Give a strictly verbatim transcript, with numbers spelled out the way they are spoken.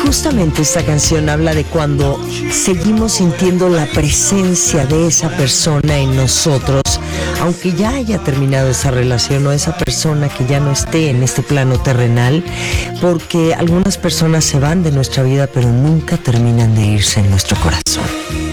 justamente esta canción habla de cuando seguimos sintiendo la presencia de esa persona en nosotros, aunque ya haya terminado esa relación o esa persona que ya no esté en este plano terrenal, porque algunas personas se van de nuestra vida pero nunca terminan de irse en nuestro corazón.